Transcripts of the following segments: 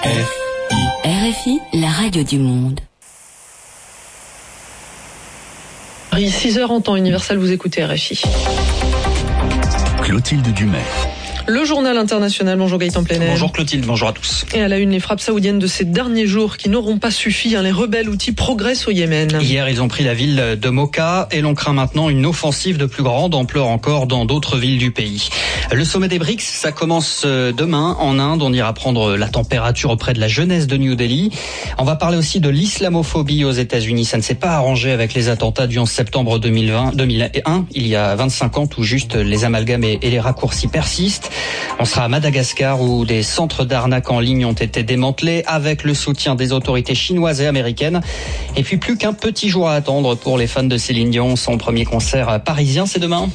RFI, la radio du monde. 6h en temps universel, vous écoutez RFI. Clotilde Dumais. Le journal international, bonjour Gaëtan Plenel. Bonjour Clotilde, bonjour à tous. Et à la une, les frappes saoudiennes de ces derniers jours qui n'auront pas suffi. Les rebelles Houthis progressent au Yémen. Hier, ils ont pris la ville de Mocha et l'on craint maintenant une offensive de plus grande ampleur encore dans d'autres villes du pays. Le sommet des BRICS, ça commence demain en Inde. On ira prendre la température auprès de la jeunesse de New Delhi. On va parler aussi de l'islamophobie aux États-Unis. Ça ne s'est pas arrangé avec les attentats du 11 septembre 2001, il y a 25 ans, tout juste. Les amalgames et les raccourcis persistent. On sera à Madagascar où des centres d'arnaque en ligne ont été démantelés avec le soutien des autorités chinoises et américaines. Et puis plus qu'un petit jour à attendre pour les fans de Céline Dion. Son premier concert parisien, c'est demain.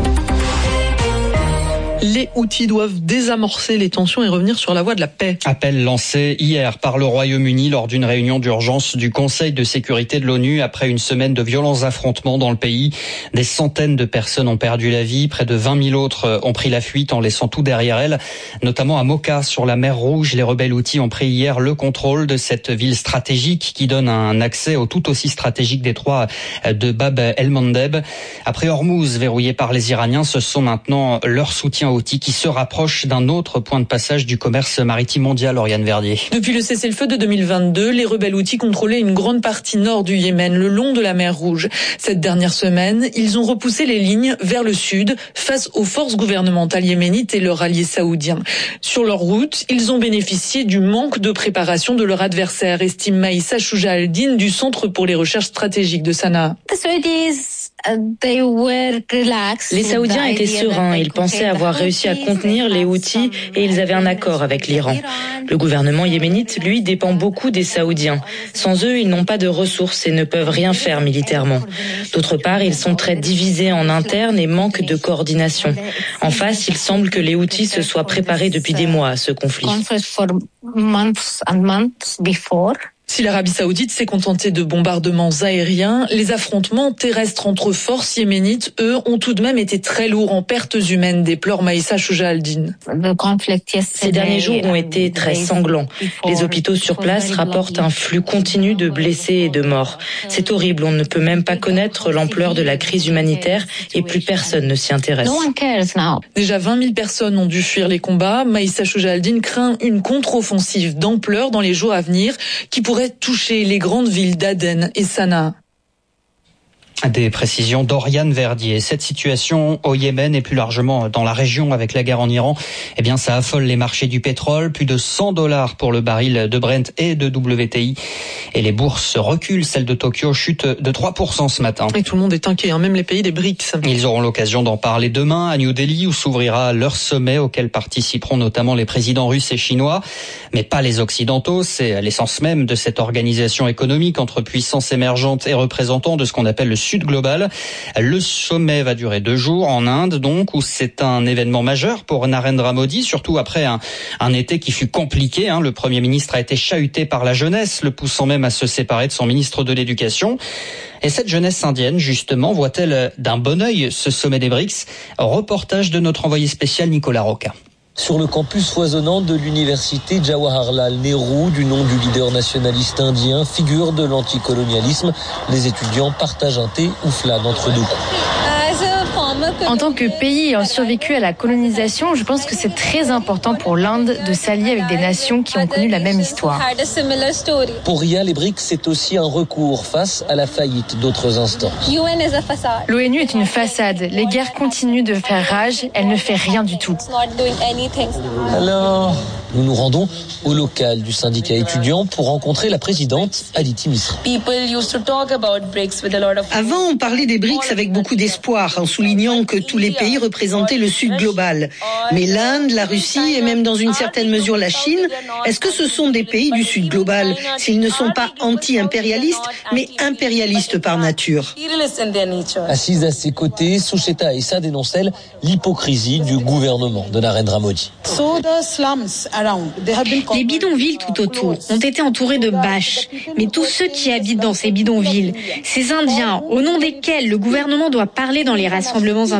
Les Houthis doivent désamorcer les tensions et revenir sur la voie de la paix. Appel lancé hier par le Royaume-Uni lors d'une réunion d'urgence du Conseil de sécurité de l'ONU après une semaine de violents affrontements dans le pays. Des centaines de personnes ont perdu la vie, près de 20 000 autres ont pris la fuite en laissant tout derrière elles, notamment à Mocha sur la mer Rouge. Les rebelles Houthis ont pris hier le contrôle de cette ville stratégique qui donne un accès au tout aussi stratégique détroit de Bab el-Mandeb. Après Hormuz verrouillé par les Iraniens, ce sont maintenant leurs soutiens Houthis qui se rapproche d'un autre point de passage du commerce maritime mondial, Oriane Verdier. Depuis le cessez-le-feu de 2022, les rebelles Houthis contrôlaient une grande partie nord du Yémen, le long de la mer Rouge. Cette dernière semaine, ils ont repoussé les lignes vers le sud, face aux forces gouvernementales yéménites et leurs alliés saoudiens. Sur leur route, ils ont bénéficié du manque de préparation de leur adversaire, estime Maïssa Chouja Al-Din du Centre pour les recherches stratégiques de Sanaa. Les Saoudiens étaient sereins, ils pensaient avoir réussi à contenir les Houthis et ils avaient un accord avec l'Iran. Le gouvernement yéménite, lui, dépend beaucoup des Saoudiens. Sans eux, ils n'ont pas de ressources et ne peuvent rien faire militairement. D'autre part, ils sont très divisés en interne et manquent de coordination. En face, il semble que les Houthis se soient préparés depuis des mois à ce conflit. Si l'Arabie Saoudite s'est contentée de bombardements aériens, les affrontements terrestres entre forces yéménites, eux, ont tout de même été très lourds en pertes humaines, déplore Maïssa Chouja Al-Din. Ces derniers jours ont été très sanglants. Les hôpitaux sur place rapportent un flux continu de blessés et de morts. C'est horrible, on ne peut même pas connaître l'ampleur de la crise humanitaire et plus personne ne s'y intéresse. Déjà 20 000 personnes ont dû fuir les combats. Maïssa Chouja Al-Din craint une contre-offensive d'ampleur dans les jours à venir qui pourrait toucher les grandes villes d'Aden et Sanaa. Des précisions d'Oriane Verdier. Cette situation au Yémen et plus largement dans la région avec la guerre en Iran, eh bien, ça affole les marchés du pétrole. Plus de $100 pour le baril de Brent et de WTI. Et les bourses reculent. Celle de Tokyo chute de 3% ce matin. Et tout le monde est inquiet, même les pays des BRICS. Ils auront l'occasion d'en parler demain à New Delhi où s'ouvrira leur sommet auquel participeront notamment les présidents russes et chinois. Mais pas les occidentaux. C'est l'essence même de cette organisation économique entre puissances émergentes et représentants de ce qu'on appelle le Sud global. Le sommet va durer 2 jours en Inde, donc, où c'est un événement majeur pour Narendra Modi, surtout après un été qui fut compliqué. Le Premier ministre a été chahuté par la jeunesse, le poussant même à se séparer de son ministre de l'Éducation. Et cette jeunesse indienne, justement, voit-elle d'un bon œil ce sommet des BRICS? Reportage de notre envoyé spécial Nicolas Roca. Sur le campus foisonnant de l'université Jawaharlal Nehru, du nom du leader nationaliste indien, figure de l'anticolonialisme, les étudiants partagent un thé ou flânent entre deux coups. En tant que pays ayant survécu à la colonisation, je pense que c'est très important pour l'Inde de s'allier avec des nations qui ont connu la même histoire. Pour Ria, les BRICS, c'est aussi un recours face à la faillite d'autres instances. L'ONU est une façade. Les guerres continuent de faire rage. Elle ne fait rien du tout. Alors, nous nous rendons au local du syndicat étudiant pour rencontrer la présidente Aditi Misra. Avant, on parlait des BRICS avec beaucoup d'espoir, en soulignant que tous les pays représentaient le Sud global. Mais l'Inde, la Russie et même dans une certaine mesure la Chine, est-ce que ce sont des pays du Sud global s'ils ne sont pas anti-impérialistes, mais impérialistes par nature? Assise à ses côtés, Sucheta Issa dénonce l'hypocrisie du gouvernement de Narendra Modi. Les bidonvilles tout autour ont été entourés de bâches. Mais tous ceux qui habitent dans ces bidonvilles, ces Indiens, au nom desquels le gouvernement doit parler dans les rassemblements